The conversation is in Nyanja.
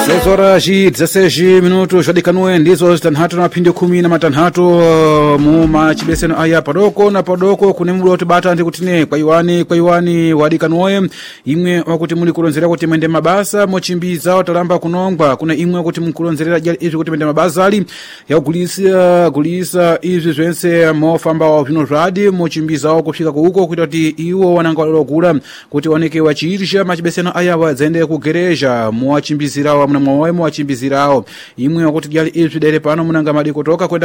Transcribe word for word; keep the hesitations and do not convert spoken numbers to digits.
seis horas e dezesseis minutos vadikanoe ndizo zitanhatu na phindi khumi na matanhatu mu machibeseno aya padoko na padoko kune muli otibata ndi kutine kwa iwani kwa iwani wadikanoe imwe wakuti muli kulonzera kuti mende mabasa mochimbiza otalamba kunongwa kuna imwe wakuti mkulonzera jali izvi kuti mende mabasa ali yakugulisa gulisa izvi zvense mofamba wa vino zvadi mochimbiza kufika kuuko kuita kuti iwo wananga walokula kuti oneke wachiitisha machibeseno aya wadzende kugereja muwachimbizira wa mna mwawe muwachimbizirawo imwe wakuti jali izvi dere pano munanga madiko toka kwenda